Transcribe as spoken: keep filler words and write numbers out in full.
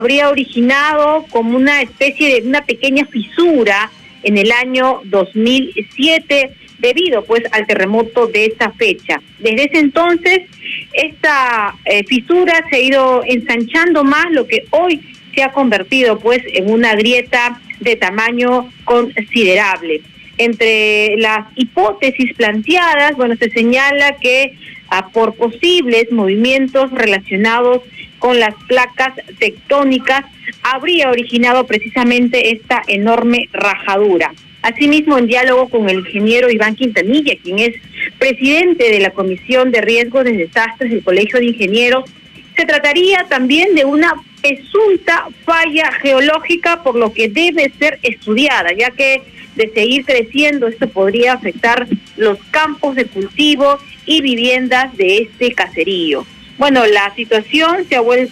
habría originado como una especie de una pequeña fisura en el año dos mil siete, debido pues al terremoto de esa fecha. Desde ese entonces, esta eh, fisura se ha ido ensanchando más, lo que hoy se ha convertido pues en una grieta de tamaño considerable. Entre las hipótesis planteadas, bueno, se señala que ah, por posibles movimientos relacionados con las placas tectónicas habría originado precisamente esta enorme rajadura. Asimismo, en diálogo con el ingeniero Iván Quintanilla, quien es presidente de la Comisión de Riesgos de Desastres del Colegio de Ingenieros, se trataría también de una presunta falla geológica, por lo que debe ser estudiada, ya que de seguir creciendo esto podría afectar los campos de cultivo y viviendas de este caserío. Bueno, la situación se ha vuelto